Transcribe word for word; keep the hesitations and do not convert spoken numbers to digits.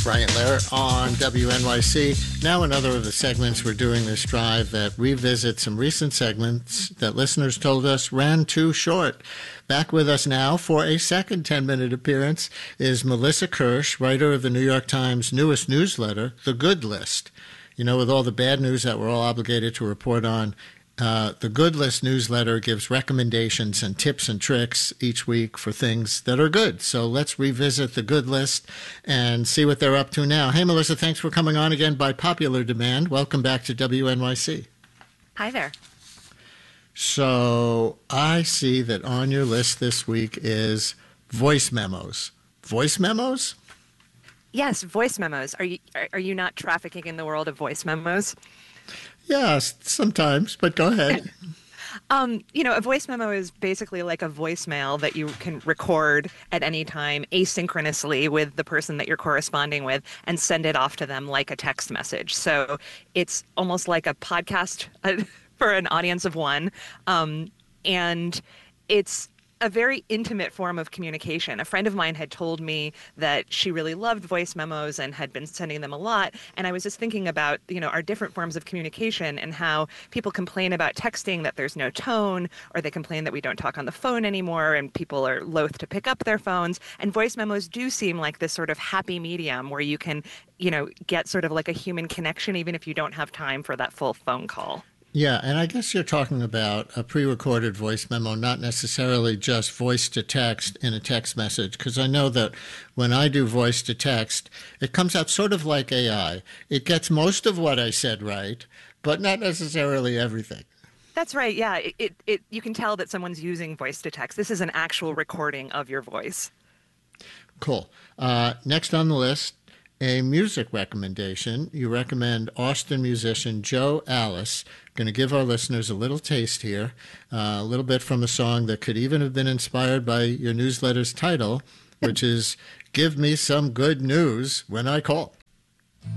Bryant Lair on W N Y C. Now another of the segments we're doing this drive that revisit some recent segments that listeners told us ran too short. Back with us now for a second ten-minute appearance is Melissa Kirsch, writer of the New York Times' newest newsletter, The Good List. You know, with all the bad news that we're all obligated to report on, Uh, the Good List newsletter gives recommendations and tips and tricks each week for things that are good. So let's revisit the Good List and see what they're up to now. Hey, Melissa, thanks for coming on again by popular demand. Welcome back to W N Y C. Hi there. So I see that on your list this week is voice memos. Voice memos? Yes, voice memos. Are you are, are you not trafficking in the world of voice memos? Yes, sometimes, but go ahead. um, you know, a voice memo is basically like a voicemail that you can record at any time asynchronously with the person that you're corresponding with and send it off to them like a text message. So it's almost like a podcast uh, for an audience of one. Um, and it's a very intimate form of communication. A friend of mine had told me that she really loved voice memos and had been sending them a lot. And I was just thinking about, you know, our different forms of communication and how people complain about texting that there's no tone, or they complain that we don't talk on the phone anymore and people are loath to pick up their phones. And voice memos do seem like this sort of happy medium where you can, you know, get sort of like a human connection even if you don't have time for that full phone call. Yeah, and I guess you're talking about a pre-recorded voice memo, not necessarily just voice to text in a text message, because I know that when I do voice to text, it comes out sort of like A I. It gets most of what I said right, but not necessarily everything. That's right, yeah. It, it, it you can tell that someone's using voice to text. This is an actual recording of your voice. Cool. Uh, next on the list, a music recommendation. You recommend Austin musician Joe Alice. Going to give our listeners a little taste here, uh, a little bit from a song that could even have been inspired by your newsletter's title, which is Give Me Some Good News When I Call.